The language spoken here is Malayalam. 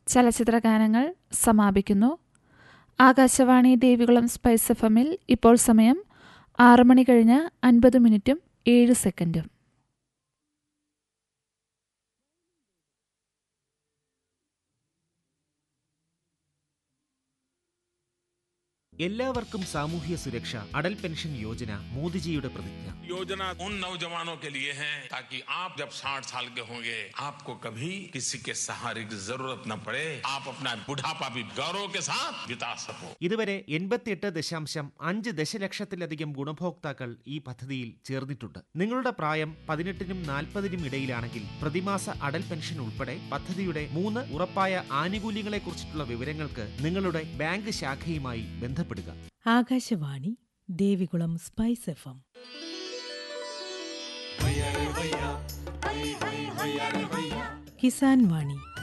ചലച്ചിത്രഗാനങ്ങൾ സമാപിക്കുന്നു. ആകാശവാണി ദേവികുളം സ്പൈസ് എഫ്എമ്മിൽ ഇപ്പോൾ സമയം 6:50 എല്ലാവർക്കും സാമൂഹ്യ സുരക്ഷ. അടൽ പെൻഷൻ യോജന മോദിജിയുടെ പ്രതിജ്ഞ. योजना उन नौजवानों के लिए है ताकि आप जब 60 साल के होंगे आपको कभी किसी के सहारे की जरूरत न पड़े, आप अपना बुढ़ापा भी गौरव के साथ बिता सको. ഇതുവരെ 88.5 ദശലക്ഷത്തിലധികം ഗുണഭോക്താക്കൾ ഈ പദ്ധതിയിൽ ചേർന്നിട്ടുണ്ട്. നിങ്ങളുടെ പ്രായം 18-നും 40-നും ഇടയിലാണെങ്കിൽ പ്രതിമാസ അടൽ പെൻഷൻ ഉൾപ്പെടെ പദ്ധതിയുടെ 3 ഉറപ്പായ ആനുകൂല്യങ്ങളെക്കുറിച്ചിട്ടുള്ള വിവരങ്ങൾക്ക് നിങ്ങളുടെ ബാങ്ക് ശാഖയുമായി ബന്ധപ്പെടുക. Akashvani Devikulam spice FM. കിസാൻ വാണി